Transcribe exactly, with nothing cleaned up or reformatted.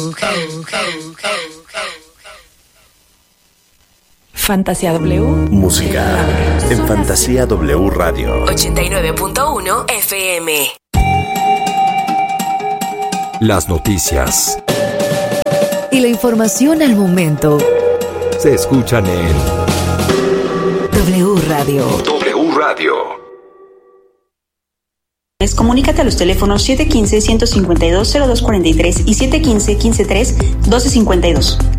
Fantasía W. Música en Fantasía W Radio. ochenta y nueve punto uno F M. Las noticias y la información al momento se escuchan en W Radio. W Radio. Comunícate a los teléfonos siete uno cinco, uno cinco dos, cero dos cuatro tres y siete uno cinco, uno cinco tres, uno dos cinco dos.